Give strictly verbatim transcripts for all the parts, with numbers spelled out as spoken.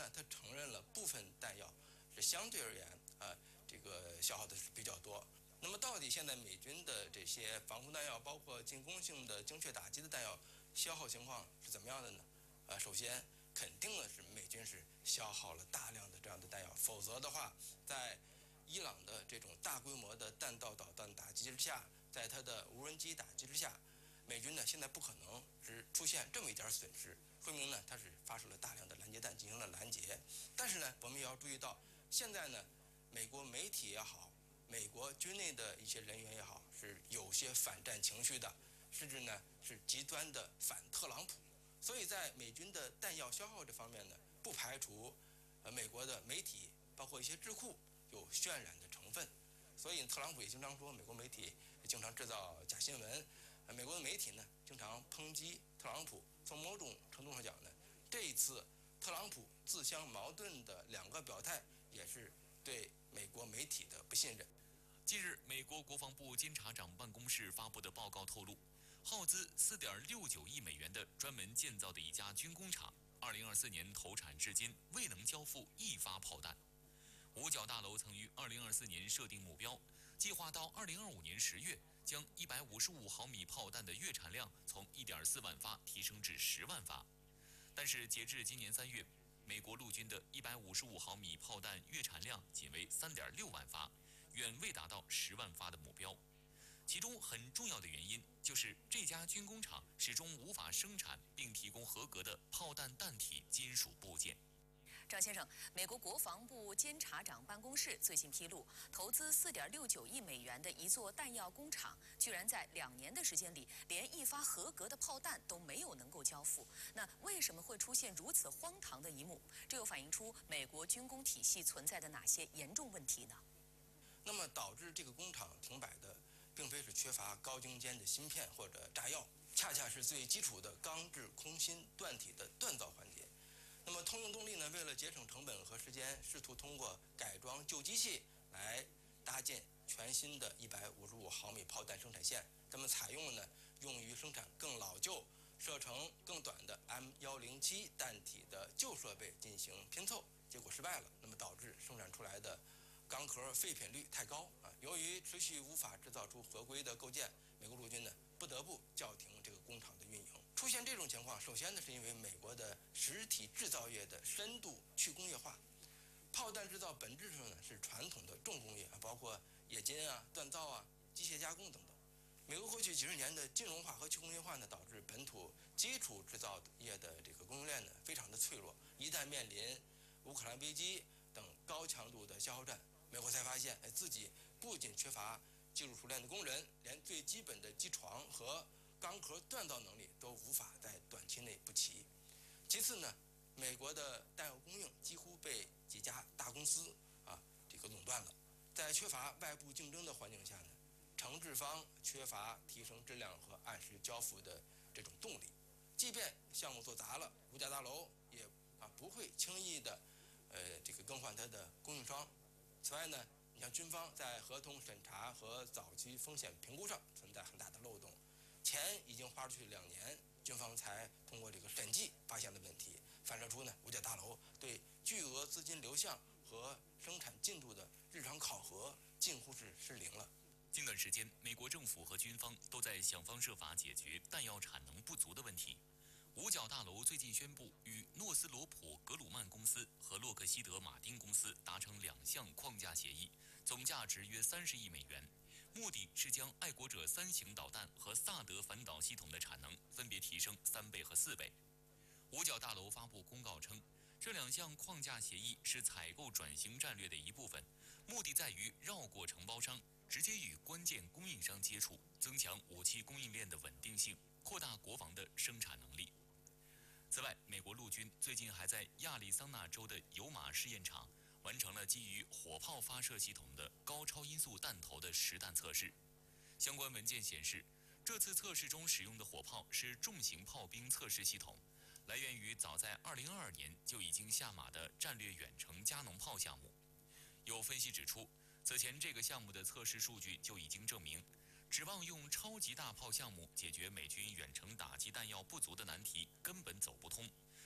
呢，它承认了部分弹药是相对而言啊、呃，这个消耗的是比较多。那么到底现在美军的这些防空弹药，包括进攻性的精确打击的弹药消耗情况是怎么样的呢？呃，首先肯定的是美军是消耗了大量的这样的弹药，否则的话，在伊朗的这种大规模的弹道导弹打击之下，在它的无人机打击之下，美军呢现在不可能只出现这么一点损失，说明呢它是发射了大量的拦截弹进行了拦截。但是呢，我们也要注意到，现在呢，美国媒体也好，美国军内的一些人员也好，是有些反战情绪的，甚至呢是极端的反特朗普。所以在美军的弹药消耗这方面呢，不排除呃美国的媒体包括一些智库有渲染的成分。所以特朗普也经常说，美国媒体也经常制造假新闻。呃，美国的媒体呢经常抨击特朗普。从某种程度上讲呢，这一次特朗普自相矛盾的两个表态，也是对美国媒体的不信任。 近日，美国国防部监察长办公室发布的报告透露，耗资四点六九亿美元的专门建造的一家军工厂，二零二四年投产至今未能交付一发炮弹。五角大楼曾于二零二四年设定目标，计划到二零二五年十月将一百五十五毫米炮弹的月产量从一点四万发提升至十万发。但是截至今年三月，美国陆军的一百五十五毫米炮弹月产量仅为三点六万发，远未达到十万发的目标。其中很重要的原因就是这家军工厂始终无法生产并提供合格的炮弹弹体金属部件。 张先生，美国国防部监察长办公室最新披露，投资四点六九亿美元的一座弹药工厂，居然在两年的时间里，连一发合格的炮弹都没有能够交付。那为什么会出现如此荒唐的一幕？这又反映出美国军工体系存在的哪些严重问题呢？ 那么导致这个工厂停摆的，并非是缺乏高精尖的芯片或者炸药，恰恰是最基础的钢制空心锻体的锻造环节。那么通用动力呢，为了节省成本和时间，试图通过改装旧机器来搭建全新的一百五十五毫米炮弹生产线。他们采用了呢用于生产更老旧、射程更短的 M 一零七弹体的旧设备进行拼凑，结果失败了。那么导致生产出来的钢壳废品率太高啊！由于持续无法制造出合规的构件，美国陆军呢不得不叫停这个工厂的运营。出现这种情况，首先呢是因为美国的实体制造业的深度去工业化。炮弹制造本质上呢是传统的重工业，包括冶金啊、锻造啊、机械加工等等。美国过去几十年的金融化和去工业化呢，导致本土基础制造业的这个供应链呢非常的脆弱。一旦面临乌克兰危机等高强度的消耗战，美国才发现，哎，自己不仅缺乏技术熟练的工人，连最基本的机床和钢壳锻造能力都无法在短期内补齐。其次呢，美国的弹药供应几乎被几家大公司啊这个垄断了。在缺乏外部竞争的环境下呢，承制方缺乏提升质量和按时交付的这种动力。即便项目做砸了，五角大楼也啊不会轻易的呃这个更换它的供应商。此外呢，你像军方在合同审查和早期风险评估上存在很大的漏洞，钱已经花出去两年，军方才通过这个审计发现了问题，反射出呢五角大楼对巨额资金流向和生产进度的日常考核近乎是失灵了。 近段时间，美国政府和军方都在想方设法解决弹药产能不足的问题。五角大楼最近宣布与诺斯罗普格鲁曼公司和洛克希德马丁公司达成两项框架协议，总价值约三十亿美元，目的是将爱国者三型导弹和萨德反导系统的产能分别提升三倍和四倍。五角大楼发布公告称，这两项框架协议是采购转型战略的一部分，目的在于绕过承包商，直接与关键供应商接触，增强武器供应链的稳定性，扩大国防的生产能力。此外，美国陆军最近还在亚利桑那州的油马试验场完成了基于火炮发射系统的高超音速弹头的实弹测试。相关文件显示，这次测试中使用的火炮是重型炮兵测试系统，来源于早在二零二二年就已经下马的战略远程加农炮项目。有分析指出，此前这个项目的测试数据就已经证明，指望用超级大炮项目解决美军远程打击弹药不足的难题根本走不通，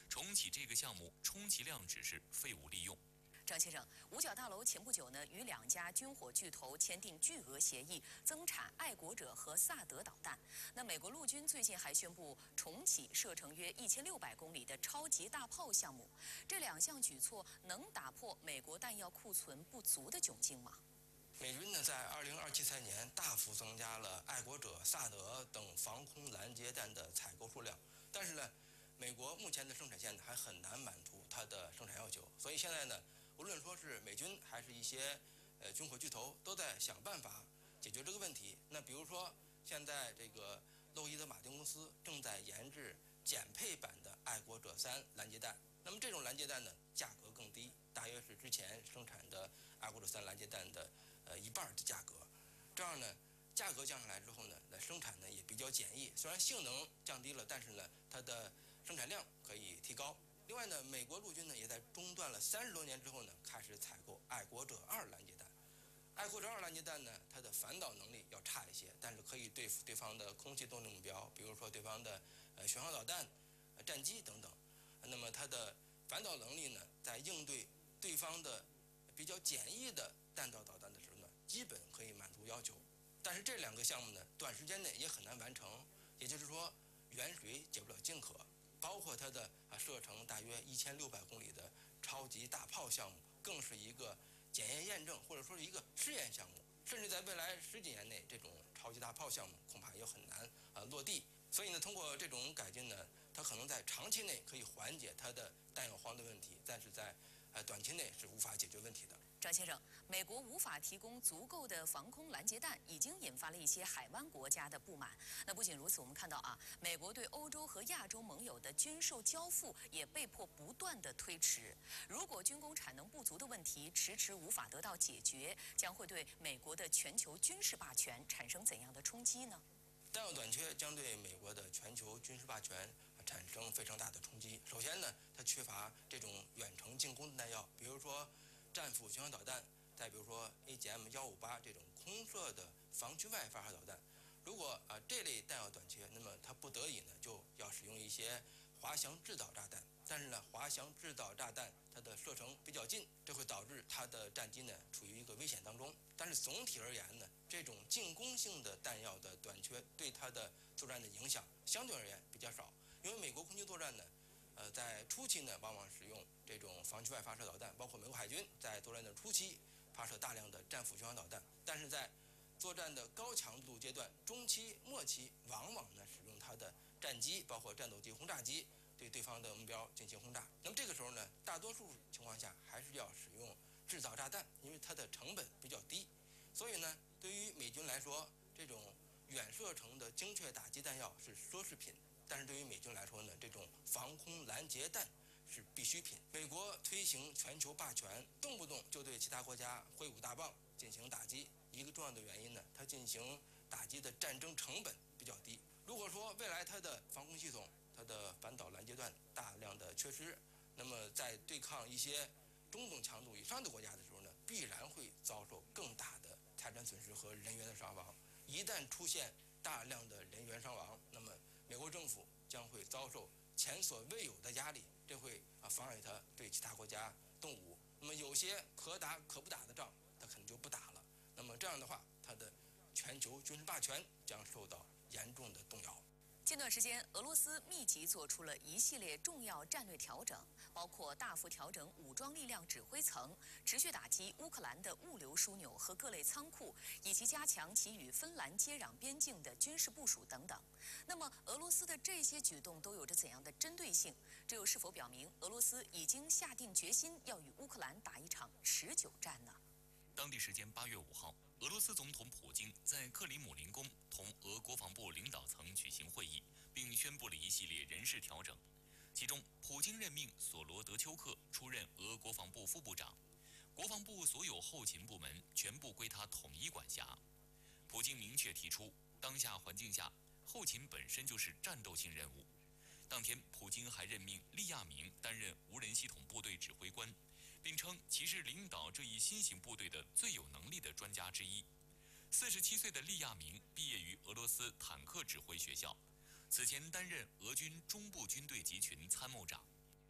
重启这个项目充其量只是废物利用。 张先生，五角大楼前不久呢，与两家军火巨头签订巨额协议，增产爱国者和萨德导弹。那美国陆军最近还宣布重启射程约一千六百公里的超级大炮项目。这两项举措能打破美国弹药库存不足的窘境吗？ 美军呢，在二零二七财年大幅增加了爱国者、萨德等防空拦截弹的采购数量，但是呢，美国目前的生产线呢还很难满足它的生产要求，所以现在呢，无论说是美军还是一些呃军火巨头，都在想办法解决这个问题。那比如说，现在这个洛伊德马丁公司正在研制减配版的爱国者三拦截弹，那么这种拦截弹呢，价格更低，大约是之前生产的爱国者三拦截弹的呃一半的价格。这样呢，价格降下来之后呢，那生产呢也比较简易，虽然性能降低了，但是呢，它的生产量可以提高。另外呢，美国陆军呢也在中断了三十多年之后呢，开始采购爱国者二拦截弹。爱国者二拦截弹呢，它的反导能力要差一些，但是可以对付对方的空气动力目标，比如说对方的呃巡航导弹、呃战机等等。那么它的反导能力呢，在应对对方的比较简易的弹道导弹的时候呢，基本可以满足要求。但是这两个项目呢，短时间内也很难完成，也就是说，远水解不了近渴。包括它的啊射程大约一千六百公里的超级大炮项目，更是一个检验验证或者说是一个试验项目，甚至在未来十几年内，这种超级大炮项目恐怕也很难啊落地。所以呢，通过这种改进呢，它可能在长期内可以缓解它的弹药荒的问题，但是在呃短期内是无法解决问题的。 张先生，美国无法提供足够的防空拦截弹，已经引发了一些海湾国家的不满。那不仅如此，我们看到啊，美国对欧洲和亚洲盟友的军售交付也被迫不断的推迟。如果军工产能不足的问题迟迟无法得到解决，将会对美国的全球军事霸权产生怎样的冲击呢？ 弹药短缺将对美国的全球军事霸权产生非常大的冲击。首先呢，它缺乏这种远程进攻的弹药，比如说战斧巡航导弹，再比如说 A G M 一五八这种空射的防区外发射导弹。如果啊、呃、这类弹药短缺，那么它不得已呢就要使用一些滑翔制导炸弹。但是呢，滑翔制导炸弹它的射程比较近，这会导致它的战机呢处于一个危险当中。但是总体而言呢，这种进攻性的弹药的短缺对它的作战的影响相对而言比较少，因为美国空军作战呢。呃，在初期呢，往往使用这种防区外发射导弹，包括美国海军在作战的初期发射大量的战斧巡航导弹，但是在作战的高强度阶段、中期、末期，往往呢使用它的战机，包括战斗机、轰炸机，对对方的目标进行轰炸。那么这个时候呢，大多数情况下还是要使用制造炸弹，因为它的成本比较低。所以呢，对于美军来说，这种远射程的精确打击弹药是奢侈品。但是对于美军来说呢，这种防空拦截弹是必需品。美国推行全球霸权，动不动就对其他国家挥舞大棒进行打击。一个重要的原因呢，它进行打击的战争成本比较低。如果说未来它的防空系统、它的反导拦截弹大量的缺失，那么在对抗一些中等强度以上的国家的时候呢，必然会遭受更大的财产损失和人员的伤亡。一旦出现大量的人员伤亡，那么美国政府将会遭受前所未有的压力，这会啊妨碍它对其他国家动武。那么有些可打可不打的仗，它可能就不打了。那么这样的话，它的全球军事霸权将受到严重的动摇。 近段时间，俄罗斯密集做出了一系列重要战略调整，包括大幅调整武装力量指挥层，持续打击乌克兰的物流枢纽和各类仓库，以及加强其与芬兰接壤边境的军事部署等等。那么，俄罗斯的这些举动都有着怎样的针对性？这又是否表明俄罗斯已经下定决心要与乌克兰打一场持久战呢？ 当地时间八月五号，俄罗斯总统普京在克里姆林宫同俄国防部领导层举行会议，并宣布了一系列人事调整。其中，普京任命索罗德丘克出任俄国防部副部长，国防部所有后勤部门全部归他统一管辖。普京明确提出，当下环境下，后勤本身就是战斗性任务。当天，普京还任命利亚明担任无人系统部队指挥官，并称其是领导这一新型部队的最有能力的专家之一。四十七岁的利亚明毕业于俄罗斯坦克指挥学校，此前担任俄军中部军队集群参谋长。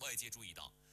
外界注意到，